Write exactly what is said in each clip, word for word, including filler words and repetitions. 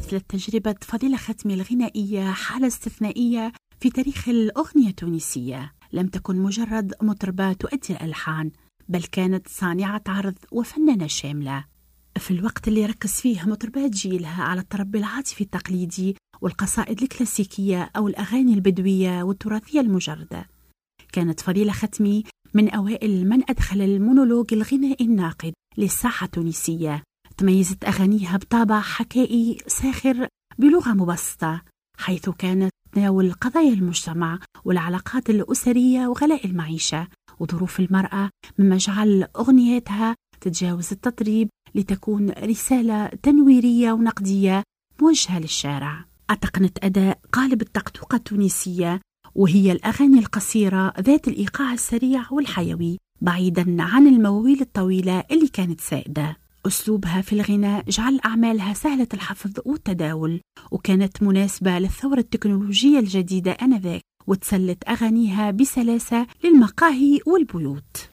مثلت تجربة فضيلة ختمي الغنائية حالة استثنائية في تاريخ الأغنية التونسية. لم تكن مجرد مطربة تؤدي الألحان، بل كانت صانعة عرض وفنانة شاملة. في الوقت اللي ركز فيه مطربات جيلها على الطرب العاطفي التقليدي والقصائد الكلاسيكية أو الأغاني البدوية والتراثية المجردة، كانت فضيلة ختمي من أوائل من أدخل المونولوج الغنائي الناقد للساحة التونسية. تميزت أغانيها بطابع حكائي ساخر بلغة مبسطة، حيث كانت تناول قضايا المجتمع والعلاقات الأسرية وغلاء المعيشة وظروف المرأة، مما جعل أغنياتها تتجاوز التطريب لتكون رسالة تنويرية ونقدية موجهة للشارع. أتقنت أداء قالب الطقطوقة التونسية، وهي الأغاني القصيرة ذات الإيقاع السريع والحيوي بعيدا عن المواويل الطويلة اللي كانت سائدة. أسلوبها في الغناء جعل أعمالها سهلة الحفظ والتداول، وكانت مناسبة للثورة التكنولوجية الجديدة آنذاك، وتسلت أغانيها بسلاسة للمقاهي والبيوت.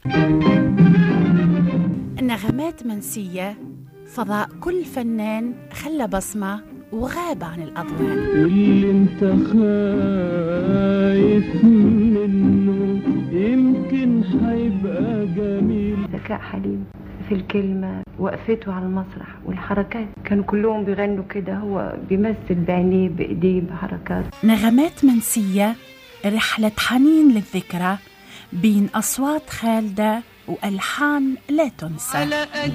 نغمات منسية، فضاء كل فنان خلى بصمة وغاب عن الأضواء. اللي انت خايف منه يمكن حيبقى جميل. ذكاء حليم في الكلمة، وقفته على المسرح والحركات، كانوا كلهم بيغنوا كده، هو بيمثل بعينيه بإيديه بحركات. نغمات منسية، رحلة حنين للذكرى بين أصوات خالدة وألحان لا تنسى.